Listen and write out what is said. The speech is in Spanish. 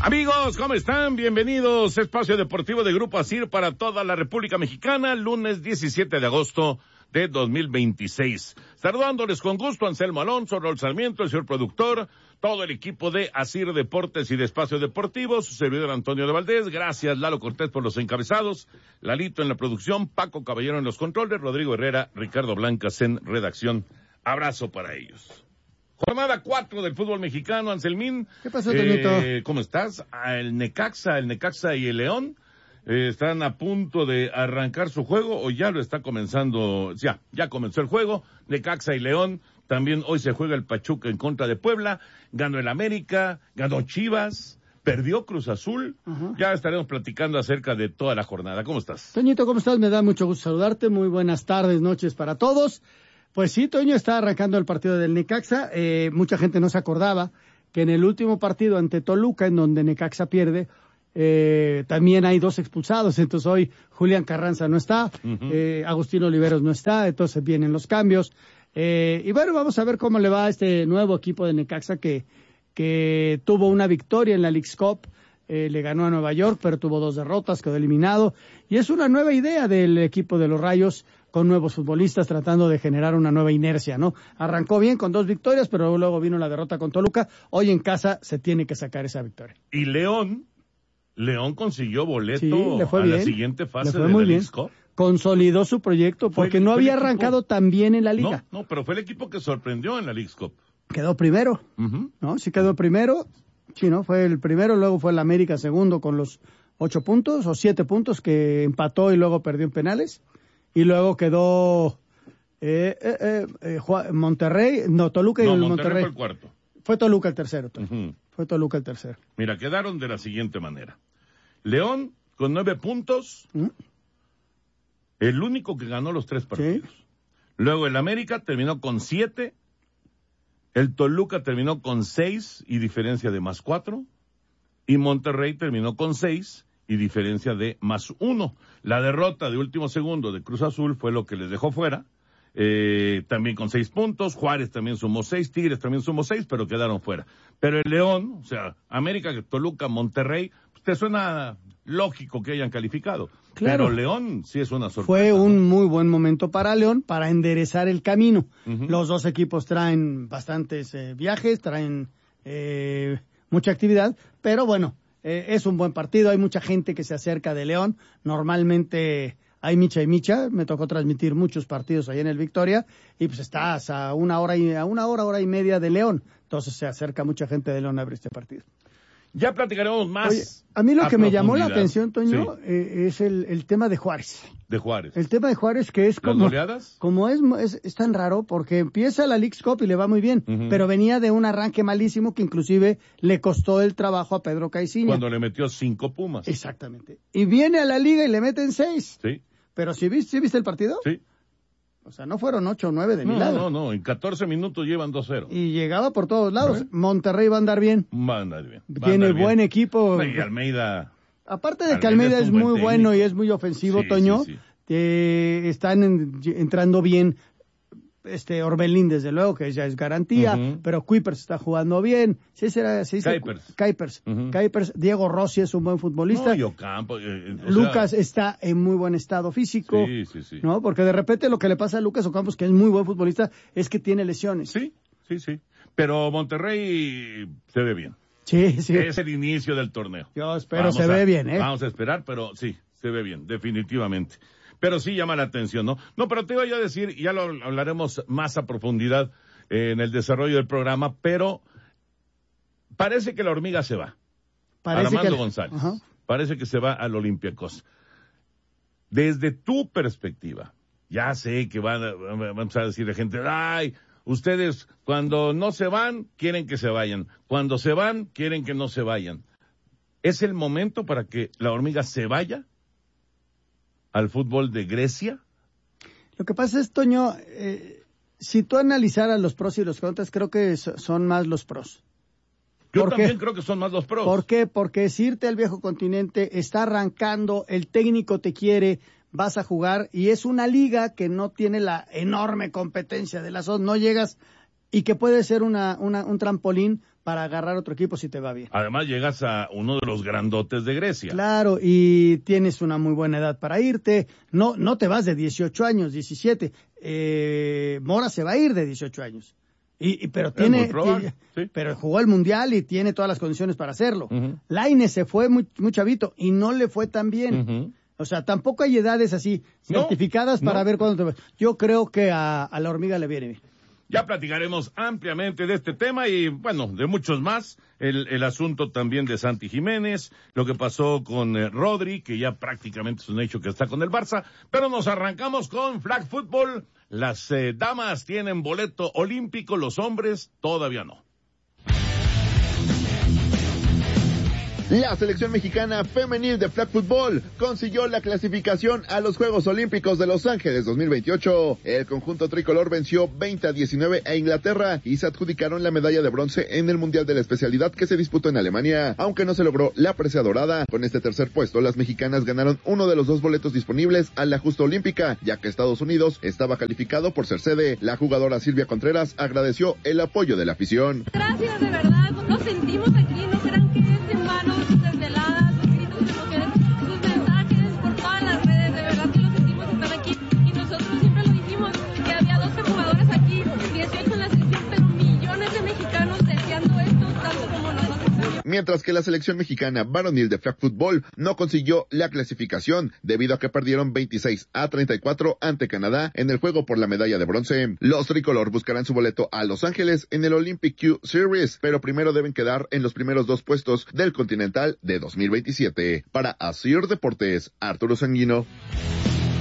Amigos, ¿cómo están? Bienvenidos a Espacio Deportivo de Grupo ASIR para toda la República Mexicana, lunes 17 de agosto de 2026. Saludándoles con gusto, Anselmo Alonso, Raúl Sarmiento, el señor productor, todo el equipo de ASIR Deportes y de Espacio Deportivo, su servidor Antonio de Valdés. Gracias, Lalo Cortés, por los encabezados, Lalito en la producción, Paco Caballero en los controles, Rodrigo Herrera, Ricardo Blancas en redacción. Abrazo para ellos. Jornada 4 del fútbol mexicano, Anselmín. ¿Qué pasó, Toñito? ¿Cómo estás? El Necaxa y el León están a punto de arrancar su juego, o ya lo está comenzando, ya comenzó el juego. Necaxa y León, también hoy se juega el Pachuca en contra de Puebla, ganó el América, ganó Chivas, perdió Cruz Azul. Ya estaremos platicando acerca de toda la jornada. ¿Cómo estás? Toñito, ¿cómo estás? Me da mucho gusto saludarte, muy buenas tardes, noches para todos. Pues sí, Toño, está arrancando el partido del Necaxa. Mucha gente no se acordaba que en el último partido ante Toluca, en donde Necaxa pierde, también hay 2 expulsados. Entonces hoy Julián Carranza no está, Agustín Oliveros no está, entonces vienen los cambios. Y bueno, vamos a ver cómo le va a este nuevo equipo de Necaxa que tuvo una victoria en la Leagues Cup. Le ganó a Nueva York, pero tuvo 2 derrotas, quedó eliminado. Y es una nueva idea del equipo de los Rayos, con nuevos futbolistas, tratando de generar una nueva inercia, ¿no? Arrancó bien con 2 victorias, pero luego vino la derrota con Toluca. Hoy en casa se tiene que sacar esa victoria. Y León consiguió boleto le fue a bien, la siguiente fase le fue de muy la bien. Leagues Cup. Consolidó su proyecto porque no había arrancado tan bien en la liga. No, pero fue el equipo que sorprendió en la Leagues Cup. Quedó primero, ¿no? Sí quedó primero. Sí, ¿no? Fue el primero, luego fue el América segundo con los 8 puntos o 7 puntos que empató y luego perdió en penales. Y luego quedó Monterrey, Toluca y el Monterrey. Fue el cuarto. Fue Toluca el tercero. Fue Toluca el tercero. Mira, quedaron de la siguiente manera. León con 9 puntos, el único que ganó los 3 partidos. Sí. Luego el América terminó con 7, el Toluca terminó con 6 y diferencia de más 4, y Monterrey terminó con 6 y diferencia de +1. La derrota de último segundo de Cruz Azul fue lo que les dejó fuera, también con 6 puntos, Juárez también sumó 6, Tigres también sumó 6, pero quedaron fuera. Pero el León, o sea, América, Toluca, Monterrey, pues te suena lógico que hayan calificado. Claro. Pero León sí es una sorpresa. Fue un muy buen momento para León para enderezar el camino. Los 2 equipos traen bastantes viajes, traen mucha actividad, pero bueno, es un buen partido. Hay mucha gente que se acerca de León. Normalmente hay micha y micha. Me tocó transmitir muchos partidos ahí en el Victoria y pues estás a una hora y media de León. Entonces se acerca mucha gente de León a ver este partido. Ya platicaremos más. Oye, a mí lo que me llamó la atención, Toño, sí, es el tema de Juárez. De Juárez. El tema de Juárez, que es como... ¿Las goleadas? Como es tan raro, porque empieza la Leagues Cup y le va muy bien, pero venía de un arranque malísimo que inclusive le costó el trabajo a Pedro Caixinha. Cuando le metió 5 Pumas. Exactamente. Y viene a la liga y le meten 6. Sí. Pero ¿sí viste el partido? Sí. O sea, no fueron 8 o 9 de milagro. No, en 14 minutos llevan 2-0. Y llegaba por todos lados. Monterrey va a andar bien. Va a andar bien. Tiene buen equipo. Y Almeida. Aparte de que Almeida es muy bueno y es muy ofensivo, sí, Toño, sí. Están entrando bien. Orbelín, desde luego, que ya es garantía, pero Kuipers está jugando bien. Kuipers. Diego Rossi es un buen futbolista. No, Ocampo, Lucas está en muy buen estado físico. Sí. ¿No? Porque de repente lo que le pasa a Lucas Ocampos, que es muy buen futbolista, es que tiene lesiones. Sí. Pero Monterrey se ve bien. Sí. Es el inicio del torneo. Yo espero ve bien, ¿eh? Vamos a esperar, pero sí, se ve bien, definitivamente. Pero sí llama la atención, ¿no? No, pero te iba yo a decir, y ya lo hablaremos más a profundidad en el desarrollo del programa, pero parece que la hormiga se va. Armando González. Parece que se va al Olympiacos. Desde tu perspectiva, ya sé que vamos a decirle a gente, ay, ustedes cuando no se van, quieren que se vayan. Cuando se van, quieren que no se vayan. ¿Es el momento para que la hormiga se vaya al fútbol de Grecia? Lo que pasa es, Toño, si tú analizaras los pros y los contras, creo que son más los pros. Yo también creo que son más los pros. ¿Por qué? Porque es irte al viejo continente, está arrancando, el técnico te quiere, vas a jugar, y es una liga que no tiene la enorme competencia de las otras, no llegas, y que puede ser un trampolín para agarrar otro equipo si te va bien. Además llegas a uno de los grandotes de Grecia. Claro, y tienes una muy buena edad para irte. No te vas de 18 años, 17. Mora se va a ir de 18 años. Pero pero jugó el Mundial y tiene todas las condiciones para hacerlo. Lainez se fue muy chavito y no le fue tan bien. O sea, tampoco hay edades así certificadas para ver cuándo te vas. Yo creo que a la Hormiga le viene bien. Ya platicaremos ampliamente de este tema y, bueno, de muchos más. El asunto también de Santi Jiménez, lo que pasó con Rodri, que ya prácticamente es un hecho que está con el Barça. Pero nos arrancamos con flag football. Las damas tienen boleto olímpico, los hombres todavía no. La selección mexicana femenil de flag football consiguió la clasificación a los Juegos Olímpicos de Los Ángeles 2028. El conjunto tricolor venció 20-19 a Inglaterra y se adjudicaron la medalla de bronce en el Mundial de la especialidad que se disputó en Alemania, aunque no se logró la presea dorada. Con este tercer puesto, las mexicanas ganaron uno de los 2 boletos disponibles a la justa olímpica, ya que Estados Unidos estaba calificado por ser sede. La jugadora Silvia Contreras agradeció el apoyo de la afición. Gracias, de verdad, nos sentimos aquí, no crean que es en vano. Desveladas, sus gritos de mujeres, sus mensajes por todas las redes, de verdad que los sentimos estar aquí y nosotros siempre lo dijimos que había 12 jugadores aquí, 18 en la selección, pero millones de mexicanos deseando esto tanto como nosotros. Mientras que la selección mexicana varonil de flag football no consiguió la clasificación debido a que perdieron 26-34 ante Canadá en el juego por la medalla de bronce. Los tricolor buscarán su boleto a Los Ángeles en el Olympic Q Series, pero primero deben quedar en los primeros 2 puestos del Continental de 2027. Para Asir Deportes, Arturo Sanguino.